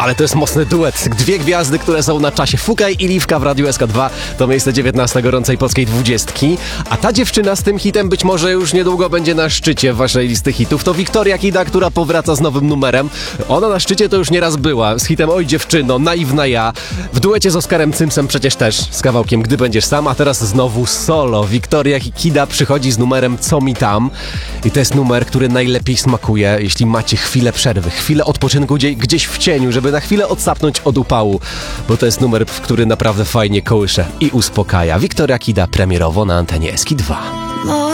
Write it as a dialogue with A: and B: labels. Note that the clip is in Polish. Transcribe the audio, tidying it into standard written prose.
A: Ale to jest mocny duet. Dwie gwiazdy, które są na czasie. Fukaj i Liwka w Radiu SK2. To miejsce 19 gorącej polskiej 20. A ta dziewczyna z tym hitem być może już niedługo będzie na szczycie waszej listy hitów. To Wiktoria Kida, która powraca z nowym numerem. Ona na szczycie to już nieraz była. Z hitem Oj dziewczyno, naiwna ja. W duecie z Oskarem Cymsem przecież też. Z kawałkiem Gdy będziesz sam. A teraz znowu solo. Wiktoria Kida przychodzi z numerem Co mi tam. I to jest numer, który najlepiej smakuje, jeśli macie chwilę przerwy, chwilę odpoczynku gdzieś w cieniu, żeby na chwilę odsapnąć od upału, bo to jest numer, który naprawdę fajnie kołysze i uspokaja. Wiktoria Kida premierowo na antenie SK2.